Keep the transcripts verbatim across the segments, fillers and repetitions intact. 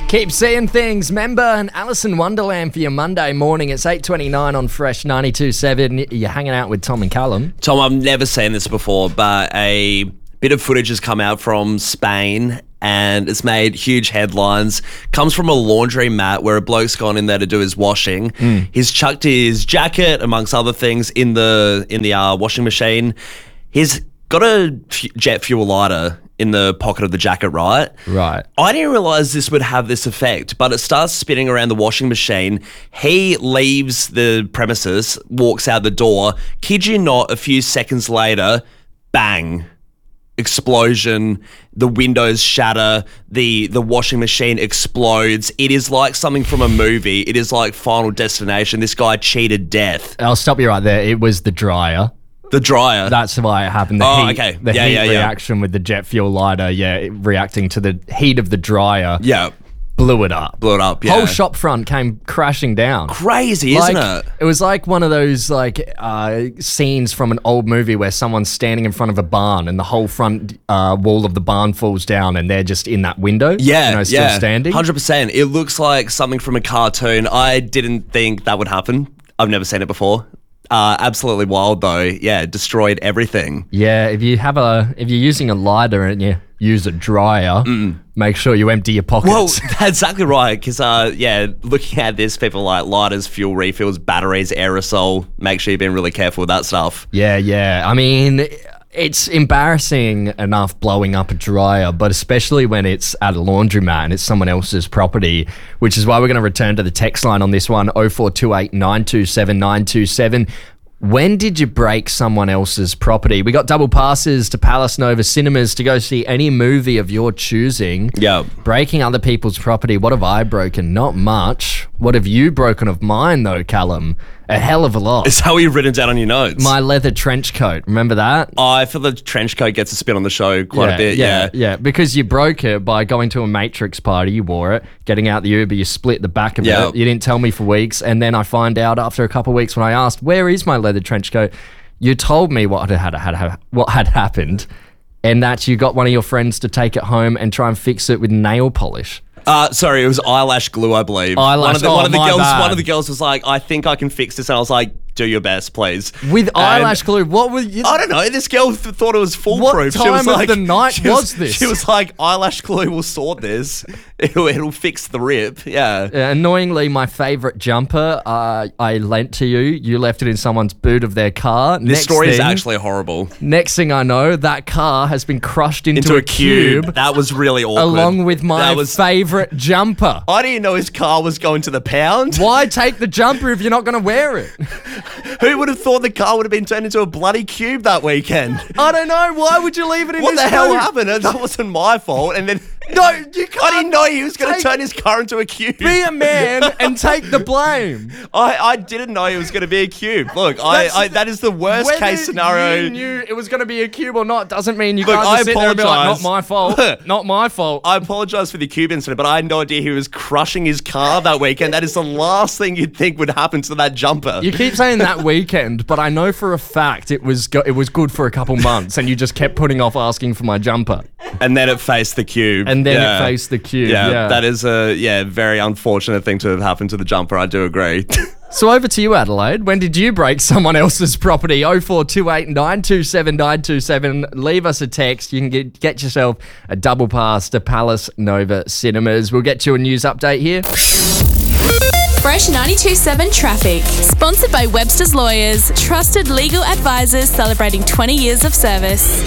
Keep seeing things. Member and Alison Wonderland for your Monday morning. It's eight twenty-nine on Fresh ninety-two point seven. You're hanging out with Tom and Callum. Tom, I've never seen this before, but a bit of footage has come out from Spain and it's made huge headlines. Comes from a laundry mat where a bloke's gone in there to do his washing. Mm. He's chucked his jacket, amongst other things, in the in the uh, washing machine. He's got a f- jet fuel lighter in the pocket of the jacket, right? Right. I didn't realise this would have this effect, but it starts spinning around the washing machine. He leaves the premises, walks out the door. Kid you not, a few seconds later, bang, explosion, the windows shatter, the, the washing machine explodes. It is like something from a movie. It is like Final Destination. This guy cheated death. I'll stop you right there. It was the dryer. The dryer. That's why it happened. The oh, heat, okay. The yeah, heat yeah, yeah. reaction with the jet fuel lighter, yeah, it reacting to the heat of the dryer. Yeah. Blew it up. Blew it up, yeah. Whole shop front came crashing down. Crazy, like, isn't it? It was like one of those like uh, scenes from an old movie where someone's standing in front of a barn and the whole front uh, wall of the barn falls down and they're just in that window. Yeah, you know, still yeah. standing. one hundred percent. It looks like something from a cartoon. I didn't think that would happen. I've never seen it before. Uh, absolutely wild though. Yeah, destroyed everything. Yeah, if you have a, if you're using a lighter and you use a dryer, Mm-mm. make sure you empty your pockets. Well, that's exactly right. Because uh, yeah, looking at this, people like lighters, fuel refills, batteries, aerosol. Make sure you've been really careful with that stuff. Yeah, yeah. I mean, it's embarrassing enough blowing up a dryer, but especially when it's at a laundromat and it's someone else's property, which is why we're going to return to the text line on this one, oh four two eight, nine two seven, nine two seven. When did you break someone else's property? We got double passes to Palace Nova Cinemas to go see any movie of your choosing. Yeah. Breaking other people's property. What have I broken? Not much. What have you broken of mine, though, Callum? A hell of a lot. Is how you've written down on your notes? My leather trench coat. Remember that? Oh, I feel the trench coat gets a spin on the show quite yeah, a bit. Yeah, yeah, yeah. Because you broke it by going to a Matrix party. You wore it. Getting out the Uber, you split the back of yeah. it. You didn't tell me for weeks. And then I find out after a couple of weeks when I asked, where is my leather trench coat? You told me what had, had, had, what had happened and that you got one of your friends to take it home and try and fix it with nail polish. Uh, sorry, it was eyelash glue, I believe. Eyelash, one of the, oh, one of the my girls, bad. one of the girls was like, "I think I can fix this," and I was like, "Do your best, please." With and eyelash glue, what were you? I don't know. This girl th- thought it was foolproof. What she was time of like, the night she was this? She was like, "Eyelash glue will sort this. It'll, it'll fix the rip." Yeah. Uh, annoyingly, my favourite jumper, uh, I lent to you. You left it in someone's boot of their car. This Next story thing, is actually horrible. Next thing I know, that car has been crushed into, Into a, a cube. cube, That was really awkward. along with my That was- favourite jumper. I didn't know his car was going to the pound. Why take the jumper if you're not going to wear it? Who would have thought the car would have been turned into a bloody cube that weekend? I don't know. Why would you leave it in What his the hell boot? happened? That wasn't my fault. And then No, you can't. I didn't know he was going to take- turn his car into a cube. Be a man and take the blame. I, I didn't know he was going to be a cube. Look, I, That's- I that is the worst Whether case scenario. you knew it was going to be a cube or not doesn't mean you Look, can't I just sit there and be like, not apologise. my fault, not my fault. I apologise for the cube incident, but I had no idea he was crushing his car that weekend. That is the last thing you'd think would happen to that jumper. You keep saying that weekend, but I know for a fact it was go- it was good for a couple months, and you just kept putting off asking for my jumper, And then it faced the cube. and then Yeah. it faced the cube. Yeah, Yeah, that is a yeah very unfortunate thing to have happened to the jumper. I do agree. So over to you, Adelaide. When did you break someone else's property? oh four two eight, nine two seven, nine two seven. Leave us a text. You can get, get yourself a double pass to Palace Nova Cinemas. We'll get you a news update here. Fresh ninety-two point seven Traffic. Sponsored by Webster's Lawyers. Trusted legal advisors celebrating twenty years of service.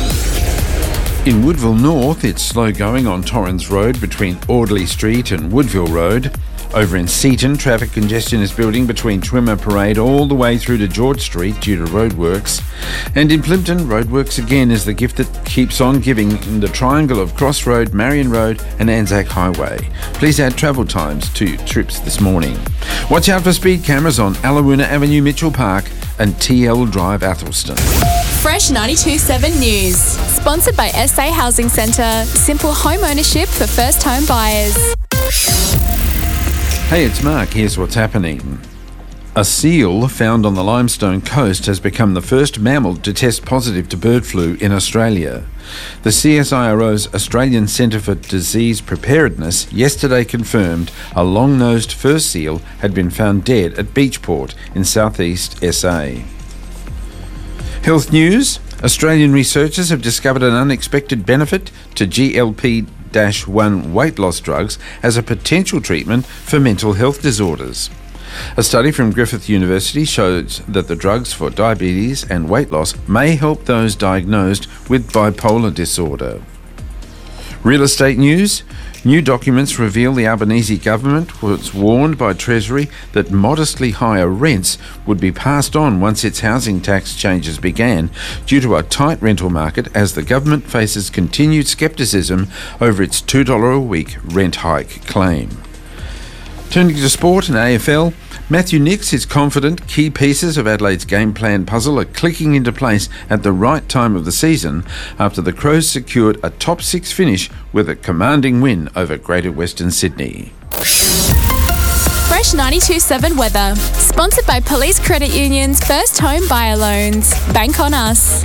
In Woodville North, it's slow going on Torrens Road between Audley Street and Woodville Road. Over in Seaton, traffic congestion is building between Twimmer Parade all the way through to George Street due to roadworks. And in Plimpton, roadworks again is the gift that keeps on giving in the triangle of Cross Road, Marion Road and Anzac Highway. Please add travel times to your trips this morning. Watch out for speed cameras on Allawuna Avenue, Mitchell Park and T L Drive, Athelston. Fresh ninety-two point seven News. Sponsored by S A Housing Centre. Simple home ownership for first home buyers. Hey, it's Mark. Here's what's happening. A seal found on the Limestone Coast has become the first mammal to test positive to bird flu in Australia. The C S I R O's Australian Centre for Disease Preparedness yesterday confirmed a long-nosed fur seal had been found dead at Beachport in southeast S A. Health news. Australian researchers have discovered an unexpected benefit to G L P one weight loss drugs as a potential treatment for mental health disorders. A study from Griffith University shows that the drugs for diabetes and weight loss may help those diagnosed with bipolar disorder. Real estate news. New documents reveal the Albanese government was warned by Treasury that modestly higher rents would be passed on once its housing tax changes began due to a tight rental market as the government faces continued scepticism over its two dollars a week rent hike claim. Turning to sport and A F L, Matthew Nicks is confident key pieces of Adelaide's game plan puzzle are clicking into place at the right time of the season after the Crows secured a top six finish with a commanding win over Greater Western Sydney. Fresh ninety-two point seven weather. Sponsored by Police Credit Union's First Home Buyer Loans. Bank on us.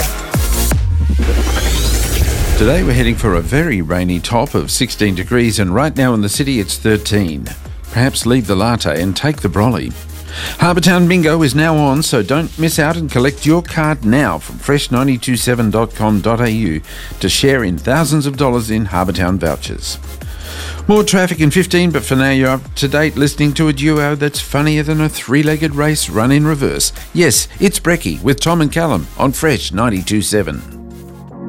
Today we're heading for a very rainy top of sixteen degrees, and right now in the city it's thirteen. Perhaps leave the latte and take the brolly. Harbourtown Bingo is now on, so don't miss out and collect your card now from fresh nine two seven dot com dot a u to share in thousands of dollars in Harbourtown vouchers. More traffic in fifteen, but for now you're up to date listening to a duo that's funnier than a three-legged race run in reverse. Yes, it's Brecky with Tom and Callum on Fresh ninety-two point seven.